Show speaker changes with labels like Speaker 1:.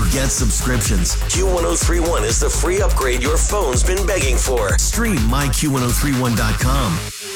Speaker 1: forget subscriptions. Q1031 is the free upgrade your phone's been begging for. Stream myQ1031.com.